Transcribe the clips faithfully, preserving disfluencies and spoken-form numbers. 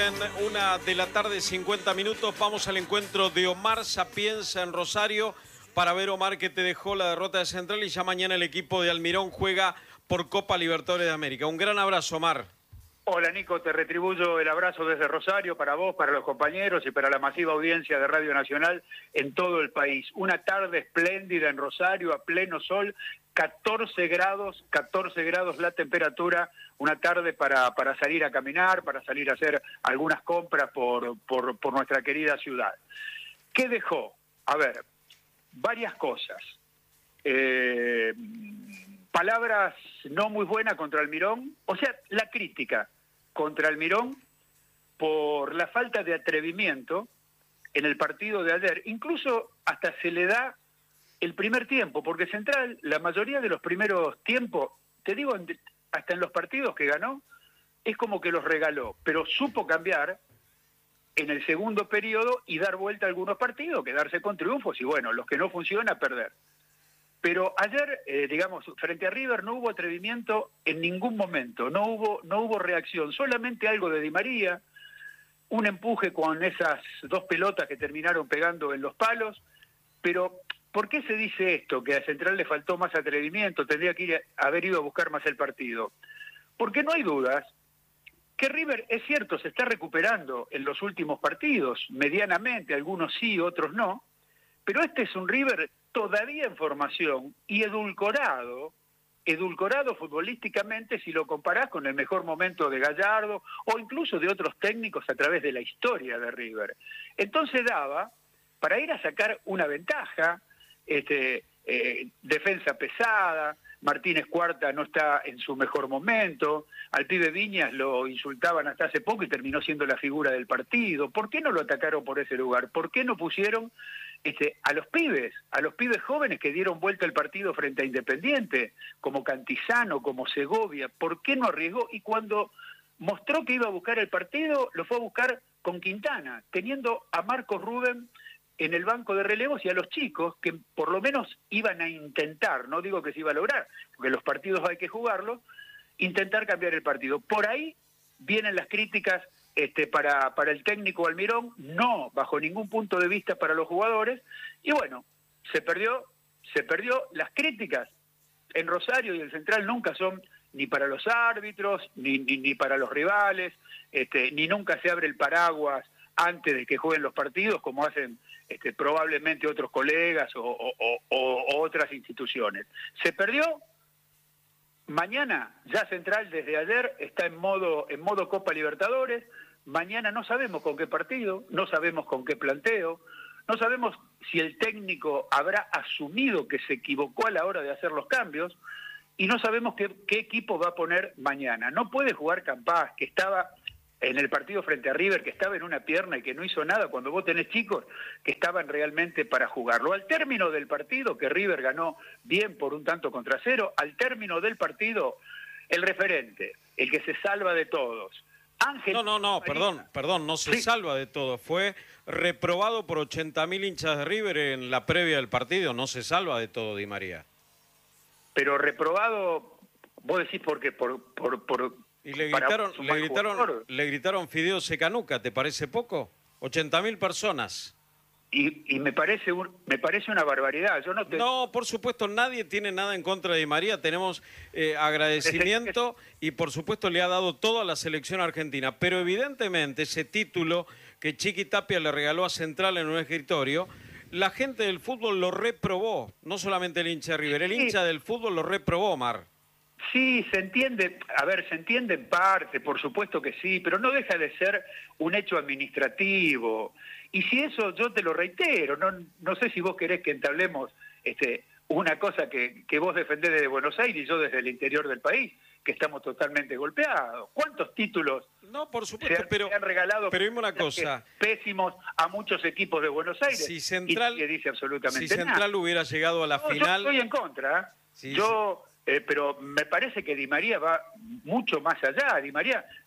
bien, una de la tarde, cincuenta minutos. Vamos al encuentro de Omar Sapienza en Rosario para ver, Omar, que te dejó la derrota de Central y ya mañana el equipo de Almirón juega por Copa Libertadores de América. Un gran abrazo, Omar. Hola, Nico, te retribuyo el abrazo desde Rosario para vos, para los compañeros y para la masiva audiencia de Radio Nacional en todo el país. Una tarde espléndida en Rosario, a pleno sol, catorce grados, catorce grados la temperatura, una tarde para, para salir a caminar, para salir a hacer algunas compras por, por, por nuestra querida ciudad. ¿Qué dejó? A ver, varias cosas. Eh... Palabras no muy buenas contra Almirón, o sea, la crítica contra Almirón por la falta de atrevimiento en el partido de ayer. Incluso hasta se le da el primer tiempo, porque Central, la mayoría de los primeros tiempos, te digo, hasta en los partidos que ganó, es como que los regaló, pero supo cambiar en el segundo periodo y dar vuelta a algunos partidos, quedarse con triunfos y bueno, los que no funcionan, perder. Pero ayer, eh, digamos, frente a River no hubo atrevimiento en ningún momento, no hubo, no hubo reacción, solamente algo de Di María, un empuje con esas dos pelotas que terminaron pegando en los palos, pero ¿por qué se dice esto? Que a Central le faltó más atrevimiento, tendría que ir a, haber ido a buscar más el partido. Porque no hay dudas que River, es cierto, se está recuperando en los últimos partidos, medianamente, algunos sí, otros no, pero este es un River todavía en formación y edulcorado, edulcorado futbolísticamente si lo comparás con el mejor momento de Gallardo o incluso de otros técnicos a través de la historia de River. Entonces daba para ir a sacar una ventaja, este, eh, defensa pesada, Martínez Cuarta no está en su mejor momento, al pibe Viñas lo insultaban hasta hace poco y terminó siendo la figura del partido. ¿Por qué no lo atacaron por ese lugar? ¿Por qué no pusieron Este, a los pibes, a los pibes jóvenes que dieron vuelta el partido frente a Independiente, como Cantizano, como Segovia? ¿Por qué no arriesgó? Y cuando mostró que iba a buscar el partido, lo fue a buscar con Quintana, teniendo a Marcos Rubén en el banco de relevos y a los chicos que por lo menos iban a intentar, no digo que se iba a lograr, porque los partidos hay que jugarlos, intentar cambiar el partido. Por ahí vienen las críticas Este, para, para el técnico Almirón, no bajo ningún punto de vista para los jugadores, y bueno, se perdió, se perdió. Las críticas en Rosario y en Central nunca son ni para los árbitros, ni, ni, ni para los rivales, este, ni nunca se abre el paraguas antes de que jueguen los partidos, como hacen este, probablemente otros colegas o, o, o, o otras instituciones. Se perdió. Mañana, ya Central desde ayer está en modo, en modo Copa Libertadores. Mañana no sabemos con qué partido, no sabemos con qué planteo, no sabemos si el técnico habrá asumido que se equivocó a la hora de hacer los cambios y no sabemos qué, qué equipo va a poner mañana. No puede jugar Campás, que estaba en el partido frente a River, que estaba en una pierna y que no hizo nada, cuando vos tenés chicos que estaban realmente para jugarlo. Al término del partido, que River ganó bien por un tanto contra cero, al término del partido, el referente, el que se salva de todos, Ángel... No, no, no, perdón, perdón, no se sí. salva de todo. Fue reprobado por ochenta mil hinchas de River en la previa del partido. No se salva de todo, Di María. Pero reprobado, vos decís porque por... por, por y le gritaron, le gritaron, le gritaron Fideo Secanuca, ¿te parece poco? ochenta mil personas. Y, y me parece un, me parece una barbaridad. Yo no, te... no, por supuesto, nadie tiene nada en contra de Di María. Tenemos eh, agradecimiento y, por supuesto, le ha dado todo a la selección argentina. Pero, evidentemente, ese título que Chiqui Tapia le regaló a Central en un escritorio, la gente del fútbol lo reprobó. No solamente el hincha de River, el hincha del fútbol lo reprobó, Mar. Sí, se entiende, a ver, se entiende en parte, por supuesto que sí, pero no deja de ser un hecho administrativo. Y si eso, yo te lo reitero, no, no sé si vos querés que entablemos este, una cosa que, que vos defendés desde Buenos Aires y yo desde el interior del país, que estamos totalmente golpeados. ¿Cuántos títulos no, por supuesto, se, han, pero, se han regalado pero dime una cosa. pésimos a muchos equipos de Buenos Aires? Si Central, y que dice absolutamente si Central nada. hubiera llegado a la no, final... Yo estoy en contra. Sí, yo... Sí. Eh, pero me parece que Di María va mucho más allá. Di María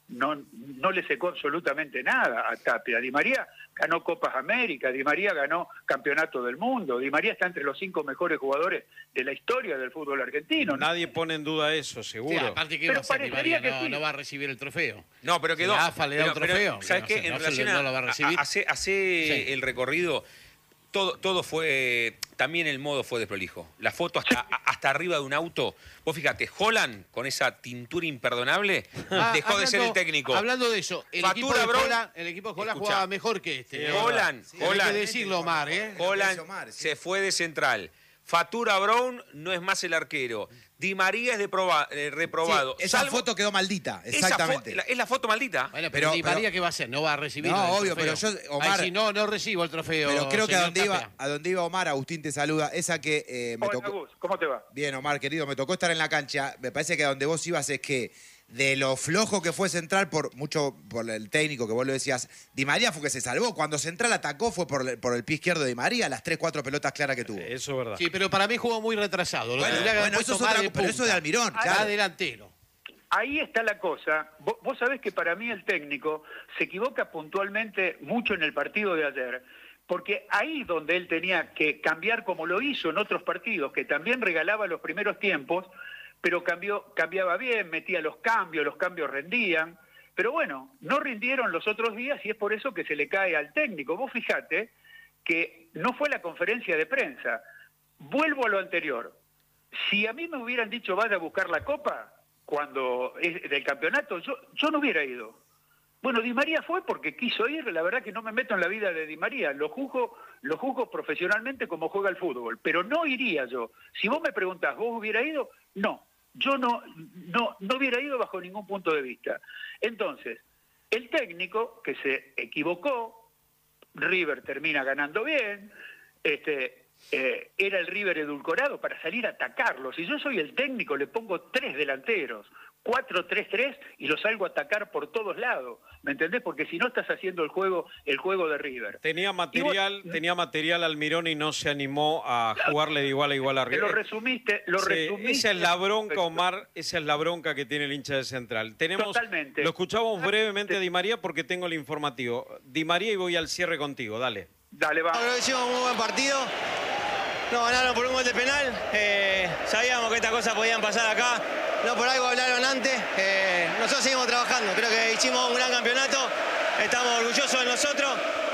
no, no le secó absolutamente nada a Tapia. Di María ganó Copas América, Di María ganó Campeonato del Mundo, Di María está entre los cinco mejores jugadores de la historia del fútbol argentino. Nadie pone en duda eso, seguro. Sí, aparte que Pero va a hacer, Di María parecería no, que sí. no va a recibir el trofeo. No, pero quedó. Si la AFA le da pero, un trofeo. pero, ¿sabes no qué? sé, En no se relación lo- a, no lo va a recibir. a- hace, hace Sí. el recorrido, todo, todo fue, también el modo fue desprolijo. La foto hasta, a- hasta arriba de un auto. Vos fíjate, Holland, con esa tintura imperdonable, Ah, dejó de ser el hablando- técnico. Hablando de eso, el equipo Factura de Brown- Holland, el equipo de Holland Escuchá. jugaba mejor que este. Holland, Sí, hay Holland. que decirlo, Omar, ¿eh? Holland Omar, sí. se fue de central. Fatura Brown no es más el arquero. Di María es de proba- eh, reprobado. Sí, esa Salvo- foto quedó maldita, esa exactamente. fo- la- es la foto maldita. Bueno, pero, Pero- Di María, pero- ¿qué va a hacer? No va a recibir No, el obvio, trofeo. pero yo, Omar- Ay, si no, no recibo el trofeo. Pero creo que a señor donde, iba, Tapia. a donde iba Omar, Agustín te saluda, esa que eh, me Hola, tocó... Agus, ¿cómo te va? Bien, Omar, querido, me tocó estar en la cancha. Me parece que a donde vos ibas es que de lo flojo que fue Central, por mucho por el técnico que vos lo decías, Di María fue que se salvó. Cuando Central atacó fue por, el- por el pie izquierdo de Di María, las tres, cuatro pelotas claras que tuvo. Eso es verdad. Sí, pero para mí jugó muy retrasado. Lo Bueno, tendría que haber bueno, eso es puesto otra más de pero eso punta. de Almirón, Más claro. delantero. Ahí está la cosa. Vos, vos sabés que para mí el técnico se equivoca puntualmente mucho en el partido de ayer, porque ahí donde él tenía que cambiar como lo hizo en otros partidos, que también regalaba los primeros tiempos, pero cambió, cambiaba bien, metía los cambios, los cambios rendían. Pero bueno, no rindieron los otros días y es por eso que se le cae al técnico. Vos fijate que no fue la conferencia de prensa. Vuelvo a lo anterior. Si a mí me hubieran dicho vaya a buscar la copa cuando es del campeonato, yo, yo no hubiera ido. Bueno, Di María fue porque quiso ir, la verdad que no me meto en la vida de Di María, lo juzgo, lo juzgo profesionalmente como juega el fútbol, pero no iría yo. Si vos me preguntás, ¿vos hubiera ido? No, yo no, no, no hubiera ido bajo ningún punto de vista. Entonces, el técnico que se equivocó, River termina ganando bien, este, eh, era el River edulcorado para salir a atacarlo. Si yo soy el técnico, le pongo tres delanteros, cuatro tres tres y lo salgo a atacar por todos lados, ¿me entendés? Porque si no estás haciendo el juego el juego de River. Tenía material, vos- tenía material Almirón y no se animó a jugarle de igual a igual a Te lo River. resumiste, lo Sí, resumiste. esa es la bronca, Perfecto. Omar, esa es la bronca que tiene el hincha de Central. Tenemos, Totalmente. Lo escuchamos brevemente a Di María porque tengo el informativo. Di María y voy al cierre contigo, dale. Dale, va. Creo que hicimos un muy buen partido. Nos ganaron por un gol de penal. Eh, sabíamos que estas cosas podían pasar acá. No por algo hablaron antes. Eh, nosotros seguimos trabajando. Creo que hicimos un gran campeonato. Estamos orgullosos de nosotros.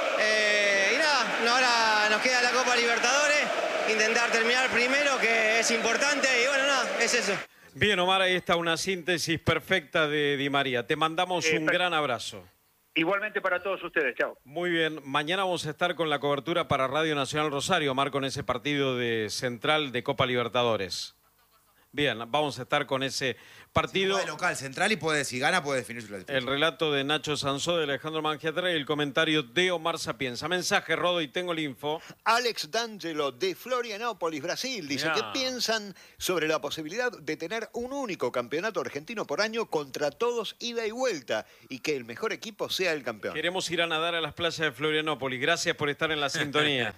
Eh, y nada, ahora nos queda la Copa Libertadores. Intentar terminar primero, que es importante. Y bueno, nada, es eso. Bien, Omar, ahí está una síntesis perfecta de Di María. Te mandamos Eh, un per- gran abrazo. Igualmente para todos ustedes, chao. Muy bien, mañana vamos a estar con la cobertura para Radio Nacional Rosario, Omar, con ese partido de Central de Copa Libertadores. Bien, vamos a estar con ese partido. Juega de local, Central y puede, si gana puede definir su clasificación. El relato de Nacho Sansó, de Alejandro Mangiatra y el comentario de Omar Sapienza. Mensaje, Rodo, y tengo el info. Alex D'Angelo de Florianópolis, Brasil, dice Mirá. que piensan sobre la posibilidad de tener un único campeonato argentino por año contra todos ida y vuelta y que el mejor equipo sea el campeón. Queremos ir a nadar a las playas de Florianópolis. Gracias por estar en la sintonía.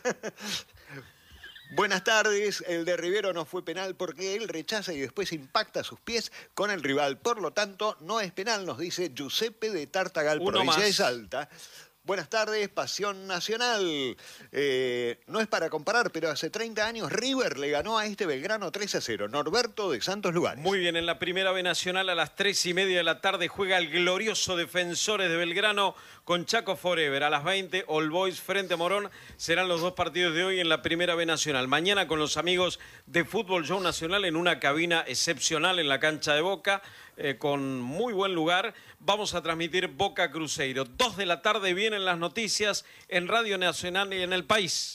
Buenas tardes, el de Rivero no fue penal porque él rechaza y después impacta sus pies con el rival. Por lo tanto, no es penal, nos dice Giuseppe de Tartagal, Uno provincia más. de Salta. Buenas tardes, Pasión Nacional. Eh, no es para comparar, pero hace treinta años River le ganó a este Belgrano tres a cero. Norberto de Santos Lugares. Muy bien, en la primera B Nacional a las tres y media de la tarde juega el glorioso Defensores de Belgrano con Chaco Forever. A las veinte, All Boys frente a Morón. Serán los dos partidos de hoy en la primera B Nacional. Mañana con los amigos de Fútbol Show Nacional en una cabina excepcional en la cancha de Boca, eh, con muy buen lugar. Vamos a transmitir Boca Cruzeiro. Dos de la tarde vienen las noticias en Radio Nacional y en El País.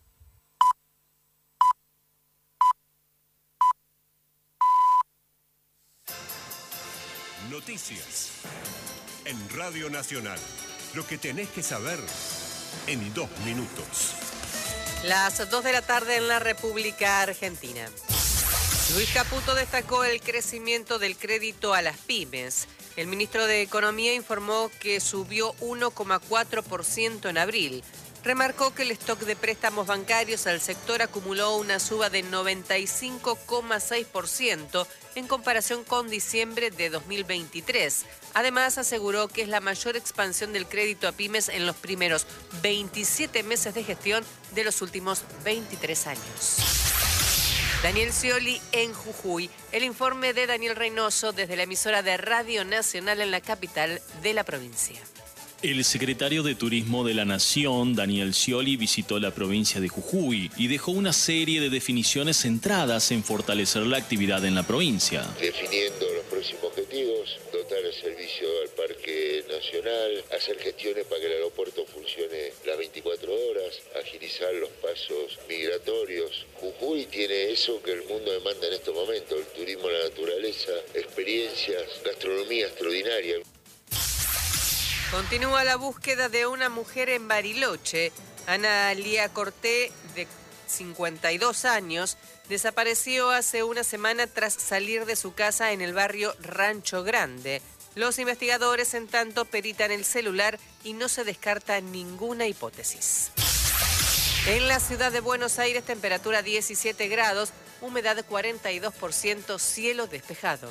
Noticias en Radio Nacional. Lo que tenés que saber en dos minutos. Las dos de la tarde en la República Argentina. Luis Caputo destacó el crecimiento del crédito a las pymes. El ministro de Economía informó que subió uno coma cuatro por ciento en abril. remarcó que el stock de préstamos bancarios al sector acumuló una suba de noventa y cinco coma seis por ciento en comparación con diciembre de dos mil veintitrés. Además, aseguró que es la mayor expansión del crédito a pymes en los primeros veintisiete meses de gestión de los últimos veintitrés años. Daniel Scioli en Jujuy. El informe de Daniel Reynoso desde la emisora de Radio Nacional en la capital de la provincia. El secretario de Turismo de la Nación, Daniel Scioli, visitó la provincia de Jujuy y dejó una serie de definiciones centradas en fortalecer la actividad en la provincia. Definiendo los próximos objetivos, dotar el servicio al Parque Nacional, hacer gestiones para que el aeropuerto funcione las veinticuatro horas, agilizar los pasos migratorios. Jujuy tiene eso que el mundo demanda en estos momentos, el turismo a la naturaleza, experiencias, gastronomía extraordinaria. Continúa la búsqueda de una mujer en Bariloche. Ana Lía Corté, de cincuenta y dos años, desapareció hace una semana tras salir de su casa en el barrio Rancho Grande. Los investigadores, en tanto, peritan el celular y no se descarta ninguna hipótesis. En la ciudad de Buenos Aires, temperatura diecisiete grados, humedad cuarenta y dos por ciento, cielo despejado.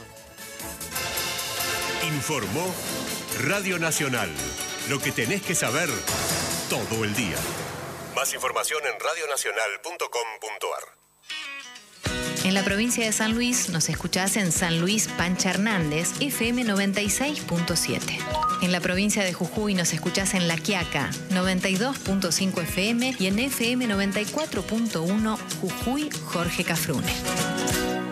Informó Radio Nacional. Lo que tenés que saber todo el día. Más información en radio nacional punto com punto ar. En la provincia de San Luis nos escuchás en San Luis Pancha Hernández, F M noventa y seis punto siete. En la provincia de Jujuy nos escuchás en La Quiaca, noventa y dos punto cinco F M y en F M noventa y cuatro punto uno Jujuy Jorge Cafrune.